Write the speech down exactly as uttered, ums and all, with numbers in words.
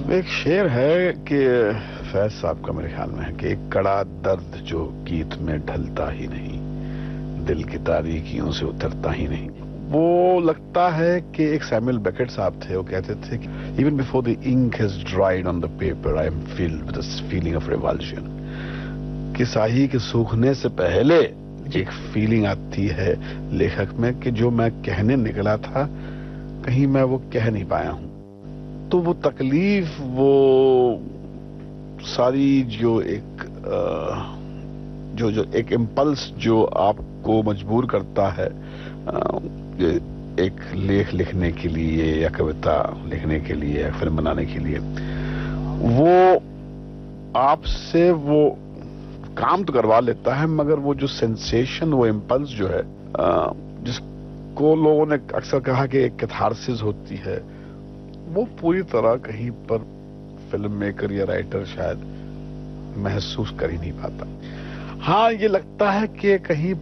ایک شعر ہے کہ فیض صاحب کا میرے خیال میں ہے کہ ایک کڑا درد جو گیت میں ڈھلتا ہی نہیں، دل کی تاریکیوں سے اترتا ہی نہیں. وہ لگتا ہے کہ ایک سیموئل بیکٹ صاحب تھے، وہ کہتے تھے کہ even before the ink has dried on the paper I am filled with this feeling of revulsion. کہ ساہی کے سوکھنے سے پہلے ایک فیلنگ آتی ہے لیکھک میں کہ جو میں کہنے نکلا تھا کہیں میں وہ کہہ نہیں پایا ہوں. تو وہ تکلیف، وہ ساری جو ایک جو جو ایک امپلس جو آپ کو مجبور کرتا ہے ایک لیکھ لکھنے کے لیے یا کویتا لکھنے کے لیے یا فلم بنانے کے لیے، وہ آپ سے وہ کام تو کروا لیتا ہے، مگر وہ جو سینسیشن، وہ امپلس جو ہے جس کو لوگوں نے اکثر کہا کہ ایک کیتھارسس ہوتی ہے، وہ پوری طرح کہیں پر فلم میکر یا رائٹر شاید محسوس کر ہی نہیں پاتا. ہاں یہ لگتا ہے کہ کہیں